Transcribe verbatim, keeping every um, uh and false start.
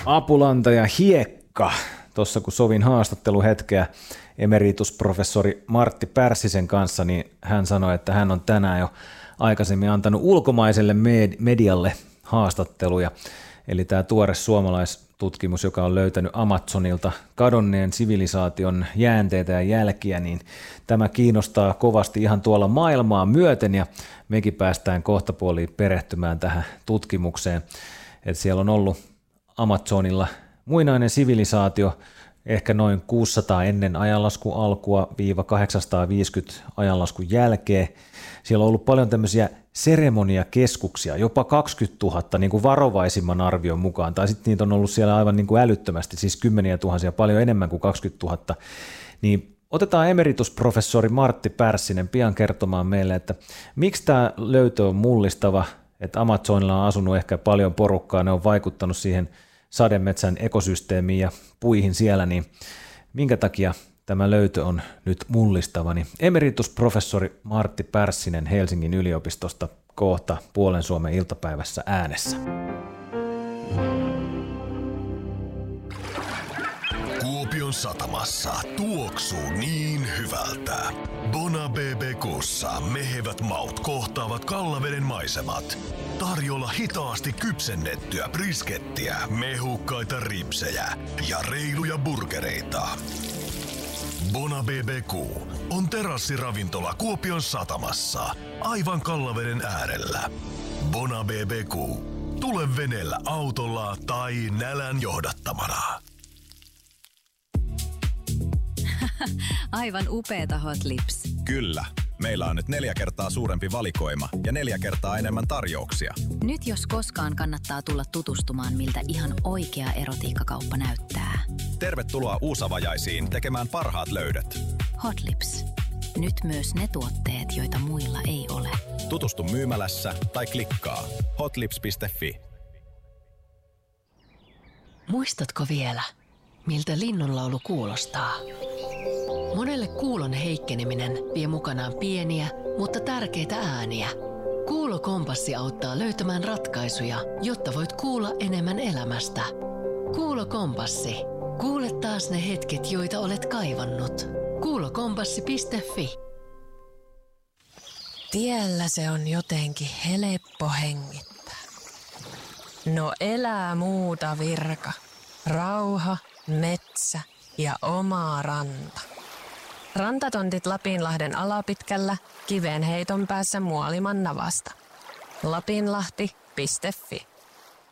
Apulanta ja hiekka. Tuossa kun sovin haastatteluhetkeä emeritusprofessori Martti Pärssisen kanssa, niin hän sanoi, että hän on tänään jo aikaisemmin antanut ulkomaiselle medialle haastatteluja. Eli tämä tuore suomalaistutkimus, joka on löytänyt Amazonilta kadonneen sivilisaation jäänteitä ja jälkiä, niin tämä kiinnostaa kovasti ihan tuolla maailmaa myöten, ja mekin päästään kohtapuoliin perehtymään tähän tutkimukseen. Että siellä on ollut Amazonilla muinainen sivilisaatio, ehkä noin kuusisataa ennen ajanlaskun alkua viiva kahdeksansataaviisikymmentä ajanlaskun jälkeen. Siellä on ollut paljon tämmöisiä seremoniakeskuksia, jopa kaksikymmentätuhatta niin kuin varovaisimman arvion mukaan, tai sitten niitä on ollut siellä aivan niin kuin älyttömästi, siis kymmeniä tuhansia, paljon enemmän kuin kaksikymmentätuhatta. Niin otetaan emeritusprofessori Martti Pärssinen pian kertomaan meille, että miksi tämä löytö on mullistava, että Amazonilla on asunut ehkä paljon porukkaa, ne on vaikuttanut siihen sademetsän ekosysteemiin ja puihin siellä, niin minkä takia tämä löytö on nyt mullistava, niin emeritusprofessori Martti Pärssinen Helsingin yliopistosta kohta Puolen Suomen iltapäivässä äänessä. Kuopion satamassa tuoksuu niin hyvältä. Bona B B Q:ssa mehevät maut kohtaavat Kallaveden maisemat. Tarjolla hitaasti kypsennettyä briskettiä, mehukkaita ripsejä ja reiluja burgereita. Bona B B Q on terassiravintola Kuopion satamassa, aivan Kallaveden äärellä. Bona B B Q. Tule veneellä autolla tai nälän johdattamana. Aivan upeeta Hot Lips. Kyllä. Meillä on nyt neljä kertaa suurempi valikoima ja neljä kertaa enemmän tarjouksia. Nyt jos koskaan kannattaa tulla tutustumaan, miltä ihan oikea erotiikkakauppa näyttää. Tervetuloa uusavajaisiin tekemään parhaat löydöt. Hot Lips. Nyt myös ne tuotteet, joita muilla ei ole. Tutustu myymälässä tai klikkaa hotlips piste fi. Muistatko vielä, miltä linnunlaulu kuulostaa? Monelle kuulon heikkeneminen vie mukanaan pieniä, mutta tärkeitä ääniä. Kuulokompassi auttaa löytämään ratkaisuja, jotta voit kuulla enemmän elämästä. Kuulokompassi. Kuule taas ne hetket, joita olet kaivannut. kuulokompassi piste fi. Tiellä se on jotenkin helppo hengittää. No elää muuta virka. Rauha, metsä ja oma ranta. Rantatontit Lapinlahden alapitkällä, kiveen heiton päässä Muoliman navasta. lapinlahti piste fi.